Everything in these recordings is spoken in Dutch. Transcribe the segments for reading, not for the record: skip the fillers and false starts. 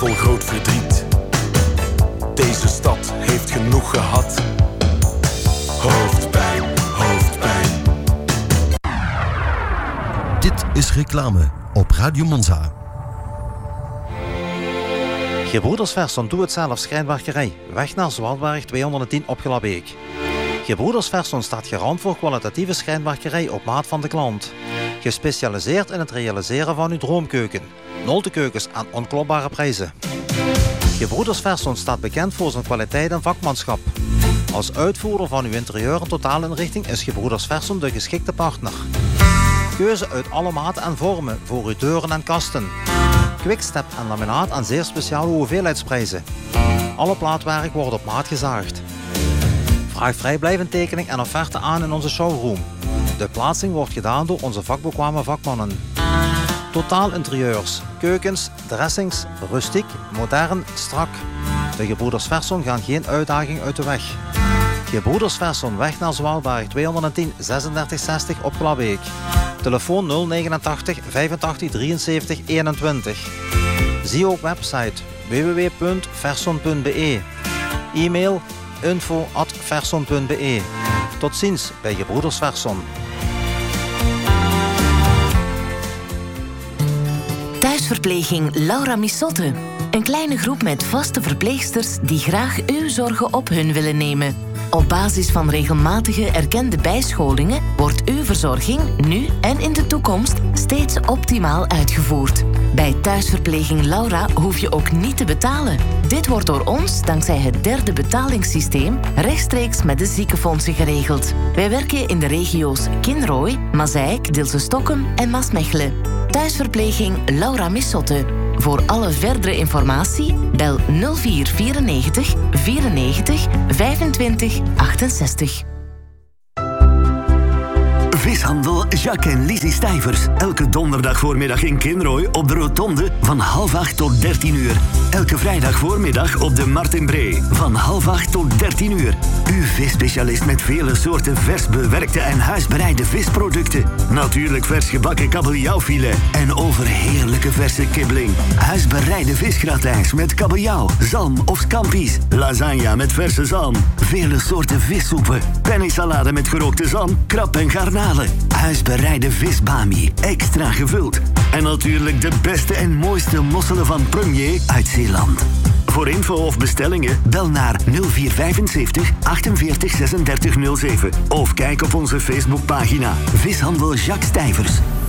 vol groot verdriet. Deze stad heeft genoeg gehad. Hoofdpijn, hoofdpijn. Dit is reclame op Radio Monza. Gebroeders Verson doe-het-zelf schrijnwerkerij. Weg naar Zwartberg 210 op Gelabeek. Gebroeders Verson staat garant voor kwalitatieve schrijnwerkerij op maat van de klant. Gespecialiseerd in het realiseren van uw droomkeuken. Noltekeukens aan onklopbare prijzen. Gebroeders Verson staat bekend voor zijn kwaliteit en vakmanschap. Als uitvoerder van uw interieur en totaalinrichting is Gebroeders Verson de geschikte partner. Keuze uit alle maten en vormen voor uw deuren en kasten. Quickstep en laminaat aan zeer speciale hoeveelheidsprijzen. Alle plaatwerk wordt op maat gezaagd. Vraag vrijblijvend tekening en offerte aan in onze showroom. De plaatsing wordt gedaan door onze vakbekwame vakmannen. Totaal interieurs, keukens, dressings, rustiek, modern, strak. De Gebroeders Verson gaan geen uitdaging uit de weg. Gebroeders Verson, weg naar Zwartberg 210 3660 op Gelabeek. Telefoon 089 85 73 21. Zie ook website www.verson.be. E-mail info@verson.be. Tot ziens bij Gebroeders Verson. Thuisverpleging Laura Missotte. Een kleine groep met vaste verpleegsters die graag uw zorgen op hun willen nemen. Op basis van regelmatige erkende bijscholingen wordt uw verzorging nu en in de toekomst steeds optimaal uitgevoerd. Bij Thuisverpleging Laura hoef je ook niet te betalen. Dit wordt door ons, dankzij het derde betalingssysteem, rechtstreeks met de ziekenfondsen geregeld. Wij werken in de regio's Kinrooi, Mazeik, Dilsen-Stokkem en Maasmechelen. Thuisverpleging Laura Missotte. Voor alle verdere informatie bel 0494 94 25 68. Vishandel Jacques en Lizzie Stijvers. Elke donderdag voormiddag in Kinrooi op de rotonde van 7:30 tot 13 uur. Elke vrijdag voormiddag op de Martinbree van 7:30 tot 13 uur. Uw visspecialist met vele soorten vers bewerkte en huisbereide visproducten. Natuurlijk vers gebakken kabeljauwfilet en overheerlijke verse kibbeling. Huisbereide visgratijns met kabeljauw, zalm of scampi's. Lasagne met verse zalm. Vele soorten vissoepen. Pennysalade met gerookte zalm, krab en garnalen. Huisbereide visbami, extra gevuld. En natuurlijk de beste en mooiste mosselen van Premier uit Zeeland. Voor info of bestellingen bel naar 0475 48 36 07 of kijk op onze Facebookpagina Vishandel Jacques Stijvers.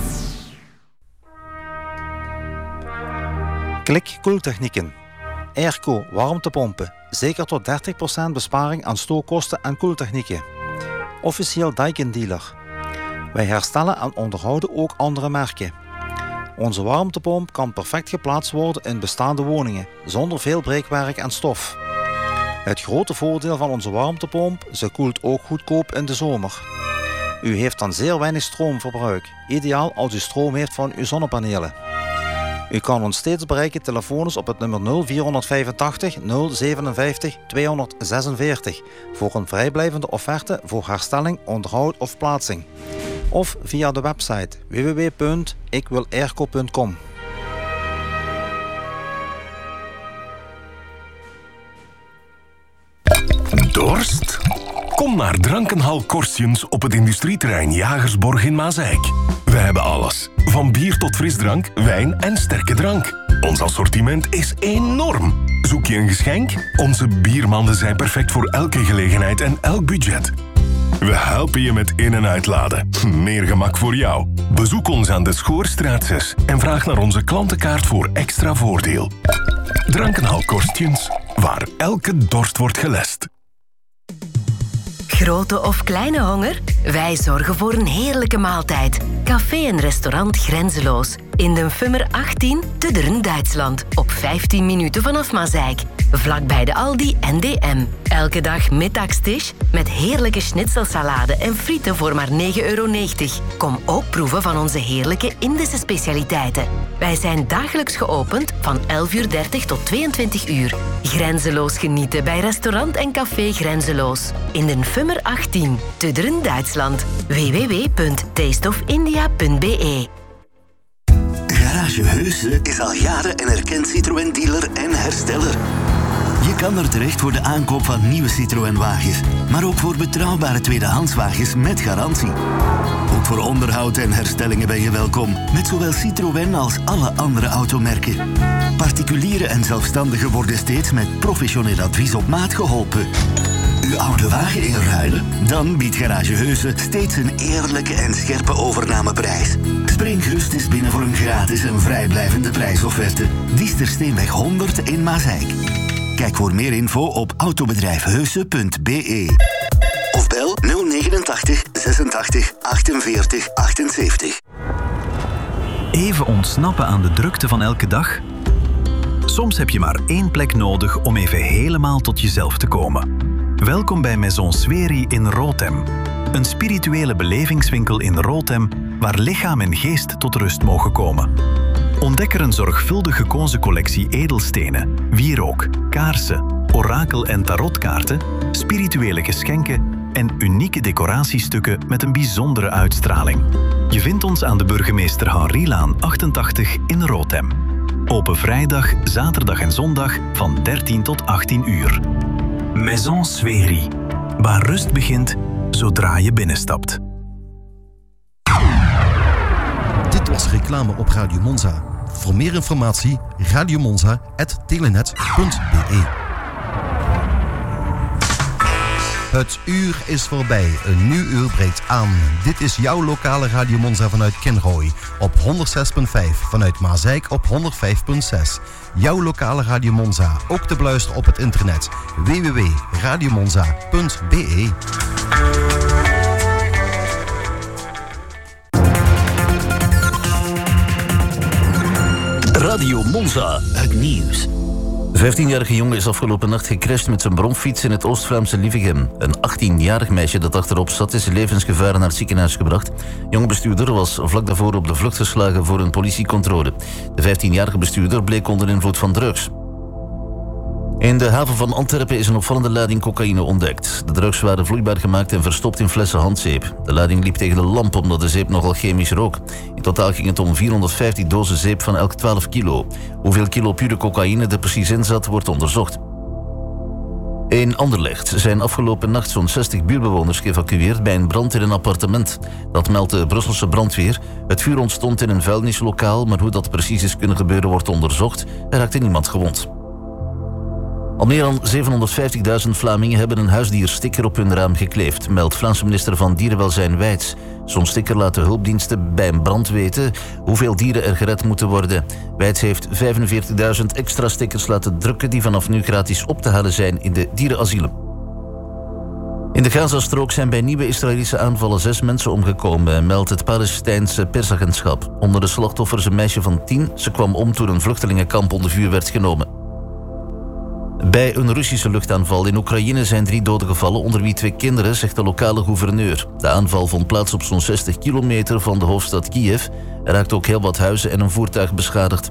Klik Koeltechnieken. Airco warmtepompen. Zeker tot 30% besparing aan stookkosten en koeltechnieken. Officieel Daikin dealer. Wij herstellen en onderhouden ook andere merken. Onze warmtepomp kan perfect geplaatst worden in bestaande woningen, zonder veel breekwerk en stof. Het grote voordeel van onze warmtepomp, ze koelt ook goedkoop in de zomer. U heeft dan zeer weinig stroomverbruik, ideaal als u stroom heeft van uw zonnepanelen. U kan ons steeds bereiken telefonisch op het nummer 0485 057 246 voor een vrijblijvende offerte voor herstelling, onderhoud of plaatsing. Of via de website www.ikwilairco.com. Dorst? Kom naar Drankenhal Korstjens op het industrieterrein Jagersborg in Mazeik. We hebben alles. Van bier tot frisdrank, wijn en sterke drank. Ons assortiment is enorm. Zoek je een geschenk? Onze biermanden zijn perfect voor elke gelegenheid en elk budget. We helpen je met in- en uitladen. Meer gemak voor jou. Bezoek ons aan de Schoorstraat 6 en vraag naar onze klantenkaart voor extra voordeel. Drankenhal Korstjens, waar elke dorst wordt gelest. Grote of kleine honger? Wij zorgen voor een heerlijke maaltijd. Café en restaurant Grenzeloos. In de Fummer 18 te Dern, Duitsland. Op 15 minuten vanaf Mazeik. Vlakbij de Aldi en DM. Elke dag middagstisch met heerlijke schnitzelsalade en frieten voor maar €9,90. Kom ook proeven van onze heerlijke Indische specialiteiten. Wij zijn dagelijks geopend van 11:30 tot 22 uur. Grenzeloos genieten bij restaurant en café Grenzeloos. In de Fummer 18 te Dern, Duitsland. www.tasteofindia.be. Garage Heuse is al jaren een erkend Citroën-dealer en hersteller. Je kan er terecht voor de aankoop van nieuwe Citroën-wagens, maar ook voor betrouwbare tweedehandswagens met garantie. Ook voor onderhoud en herstellingen ben je welkom, met zowel Citroën als alle andere automerken. Particulieren en zelfstandigen worden steeds met professioneel advies op maat geholpen. Uw oude wagen inruilen? Dan biedt Garage Heuse steeds een eerlijke en scherpe overnameprijs. Spring gerust eens binnen voor een gratis en vrijblijvende prijsofferte. Diestersteenweg 100 in Maasijk. Kijk voor meer info op autobedrijfheuse.be of bel 089 86 48 78. Even ontsnappen aan de drukte van elke dag? Soms heb je maar één plek nodig om even helemaal tot jezelf te komen. Welkom bij Maison Sweri in Rotem. Een spirituele belevingswinkel in Rotem waar lichaam en geest tot rust mogen komen. Ontdek er een zorgvuldig gekozen collectie edelstenen, wierook, kaarsen, orakel- en tarotkaarten, spirituele geschenken en unieke decoratiestukken met een bijzondere uitstraling. Je vindt ons aan de Burgemeester Henrilaan 88 in Rotem. Open vrijdag, zaterdag en zondag van 13 tot 18 uur. Maison Sweri, waar rust begint zodra je binnenstapt. Dit was reclame op Radio Monza. Voor meer informatie radiomonza@telenet.be. Het uur is voorbij. Een nieuw uur breekt aan. Dit is jouw lokale Radio Monza vanuit Kinrooi op 106.5. Vanuit Maasijk op 105.6. Jouw lokale Radio Monza. Ook te beluisteren op het internet. www.radiomonza.be. Radio Monza, het nieuws. Een 15-jarige jongen is afgelopen nacht gecrashed met zijn bromfiets in het Oost-Vlaamse Lievegem. Een 18-jarig meisje dat achterop zat is in levensgevaar naar het ziekenhuis gebracht. Jonge bestuurder was vlak daarvoor op de vlucht geslagen voor een politiecontrole. De 15-jarige bestuurder bleek onder invloed van drugs. In de haven van Antwerpen is een opvallende lading cocaïne ontdekt. De drugs waren vloeibaar gemaakt en verstopt in flessen handzeep. De lading liep tegen de lamp omdat de zeep nogal chemisch rook. In totaal ging het om 450 dozen zeep van elk 12 kilo. Hoeveel kilo pure cocaïne er precies in zat, wordt onderzocht. In Anderlecht zijn afgelopen nacht zo'n 60 buurtbewoners geëvacueerd bij een brand in een appartement. Dat meldt de Brusselse brandweer. Het vuur ontstond in een vuilnislokaal, maar hoe dat precies is kunnen gebeuren wordt onderzocht. Er raakte niemand gewond. Al meer dan 750.000 Vlamingen hebben een huisdiersticker op hun raam gekleefd, meldt Vlaamse minister van Dierenwelzijn Wijts. Zo'n sticker laat de hulpdiensten bij een brand weten hoeveel dieren er gered moeten worden. Wijts heeft 45.000 extra stickers laten drukken die vanaf nu gratis op te halen zijn in de dierenasielen. In de Gazastrook zijn bij nieuwe Israëlische aanvallen 6 mensen omgekomen, meldt het Palestijnse persagentschap. Onder de slachtoffers een meisje van 10. Ze kwam om toen een vluchtelingenkamp onder vuur werd genomen. Bij een Russische luchtaanval in Oekraïne zijn 3 doden gevallen, onder wie 2 kinderen, zegt de lokale gouverneur. De aanval vond plaats op zo'n 60 kilometer van de hoofdstad Kiev. Er raakte ook heel wat huizen en een voertuig beschadigd.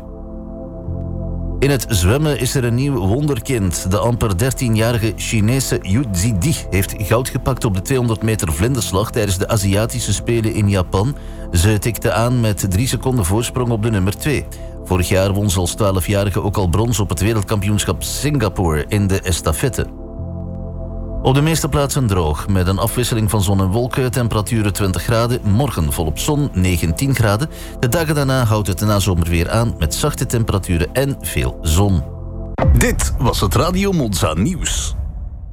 In het zwemmen is er een nieuw wonderkind. De amper 13-jarige Chinese Yu Zidi heeft goud gepakt op de 200 meter vlinderslag tijdens de Aziatische Spelen in Japan. Ze tikte aan met 3 seconden voorsprong op de nummer 2. Vorig jaar won ze als 12-jarige ook al brons op het wereldkampioenschap Singapore in de estafette. Op de meeste plaatsen droog, met een afwisseling van zon en wolken, temperaturen 20 graden, morgen volop zon, 19 graden. De dagen daarna houdt het nazomerweer aan met zachte temperaturen en veel zon. Dit was het Radio Monza nieuws.